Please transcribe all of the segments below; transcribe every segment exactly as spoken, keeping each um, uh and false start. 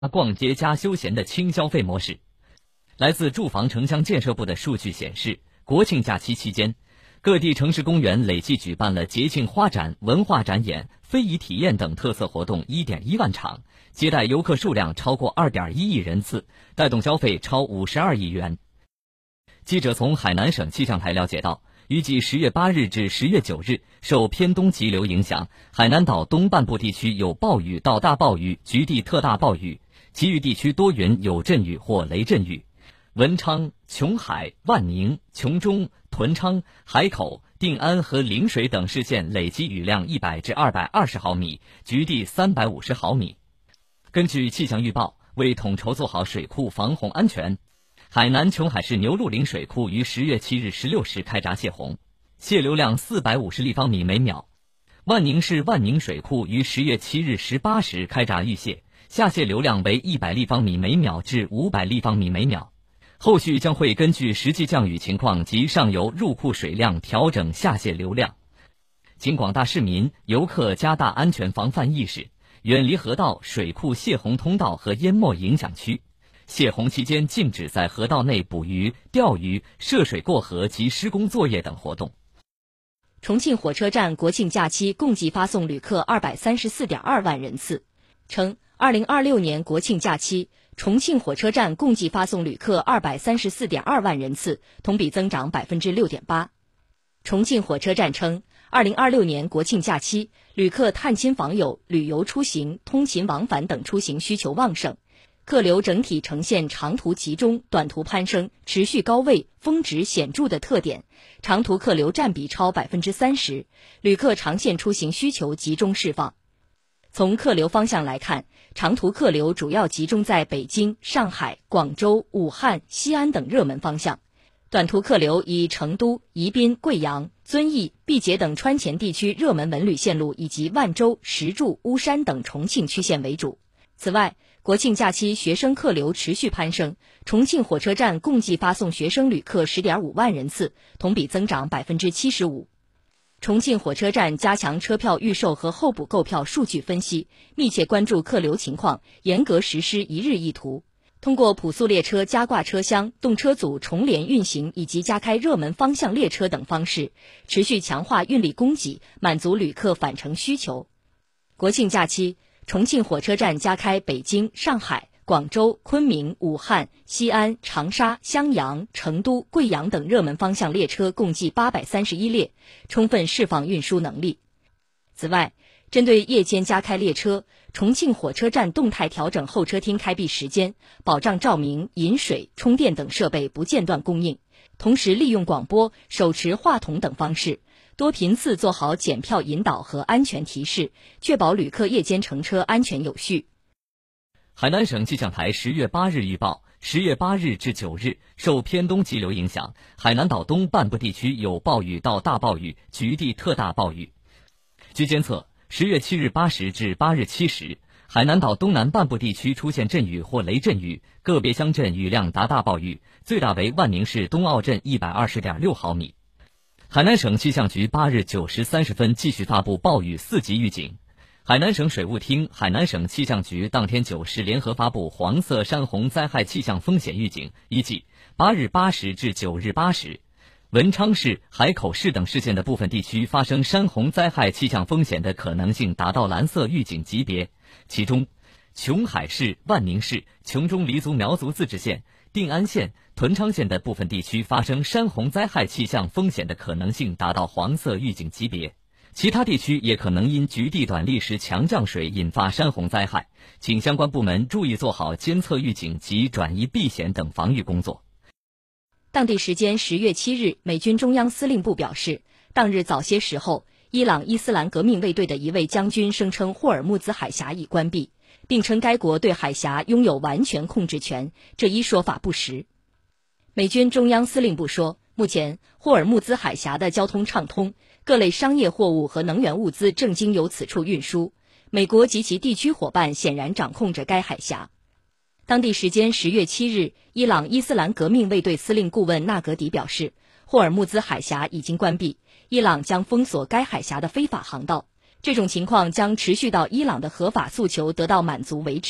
逛街加休闲的轻消费模式。来自住房城乡建设部的数据显示，国庆假期期间，各地城市公园累计举办了节庆花展、文化展演、非遗体验等特色活动 一点一万场，接待游客数量超过 二点一亿人次，带动消费超五十二亿元。记者从海南省气象台了解到，预计十月八日至十月九日，受偏东急流影响，海南岛东半部地区有暴雨到大暴雨、局地特大暴雨，其余地区多云有阵雨或雷阵雨。文昌、琼海、万宁、琼中、屯昌、海口、定安和陵水等市县累计雨量一百至二百二十毫米，局地三百五十毫米。根据气象预报，为统筹做好水库防洪安全，海南琼海市牛鹿岭水库于十月七日十六时开闸泄洪，泄流量四百五十立方米每秒。万宁市万宁水库于十月七日十八时开闸预泄，下泄流量为一百立方米每秒至五百立方米每秒。后续将会根据实际降雨情况及上游入库水量调整下泄流量。请广大市民、游客加大安全防范意识，远离河道、水库泄洪通道和淹没影响区。泄洪期间禁止在河道内捕鱼、钓鱼、涉水过河及施工作业等活动。 重庆火车站国庆假期共计发送旅客 二百三十四点二万人次，称二零二六年国庆假期，重庆火车站共计发送旅客 二百三十四点二万人次，同比增长 百分之六点八。重庆火车站称，二零二六年国庆假期，旅客探亲访友、旅游出行、通勤往返等出行需求旺盛，客流整体呈现长途集中、短途攀升、持续高位、峰值显著的特点，长途客流占比超 百分之三十， 旅客长线出行需求集中释放。从客流方向来看，长途客流主要集中在北京、上海、广州、武汉、西安等热门方向，短途客流以成都、宜宾、贵阳、遵义、毕节等川黔地区热门文旅线路以及万州、石柱、巫山等重庆区县为主。此外，国庆假期学生客流持续攀升，重庆火车站共计发送学生旅客 十点五万人次，同比增长 百分之七十五。重庆火车站加强车票预售和候补购票数据分析，密切关注客流情况，严格实施一日一图。通过普速列车加挂车厢、动车组重联运行以及加开热门方向列车等方式，持续强化运力供给，满足旅客返程需求。国庆假期，重庆火车站加开北京、上海、广州、昆明、武汉、西安、长沙、襄阳、成都、贵阳等热门方向列车共计八百三十一列，充分释放运输能力。此外，针对夜间加开列车，重庆火车站动态调整候车厅开闭时间，保障照明、饮水、充电等设备不间断供应，同时利用广播、手持话筒等方式，多频次做好检票引导和安全提示，确保旅客夜间乘车安全有序。 海南省气象台十月八日预报，十月八日至九日，受偏东急流影响，海南岛东半部地区有暴雨到大暴雨、局地特大暴雨。据监测，十月七日八时至八日七时，海南岛东南半部地区出现阵雨或雷阵雨，个别乡镇雨量达大暴雨，最大为万宁市东澳镇 一百二十点六毫米。海南省气象局八日九时三十分继续发布暴雨四级预警。海南省水务厅、海南省气象局当天九时联合发布黄色山洪灾害气象风险预警，预计八日八时至九日八时，文昌市、海口市等市县的部分地区发生山洪灾害气象风险的可能性达到蓝色预警级别，其中琼海市、万宁市、琼中黎族苗族自治县、定安县、屯昌县的部分地区发生山洪灾害气象风险的可能性达到黄色预警级别。其他地区也可能因局地短砾石强降水引发山洪灾害，请相关部门注意做好监测预警及转移避险等防御工作。 当地时间十月七日，美军中央司令部表示，当日早些时候，伊朗伊斯兰革命卫队的一位将军声称霍尔木兹海峡已关闭，并称该国对海峡拥有完全控制权，这一说法不实。美军中央司令部说，目前霍尔木兹海峡的交通畅通，各类商业货物和能源物资正经由此处运输，美国及其地区伙伴显然掌控着该海峡。当地时间十月七日，伊朗伊斯兰革命卫队司令顾问纳格迪表示，霍尔木兹海峡已经关闭，伊朗将封锁该海峡的非法航道，这种情况将持续到伊朗的合法诉求得到满足为止。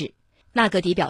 纳格迪表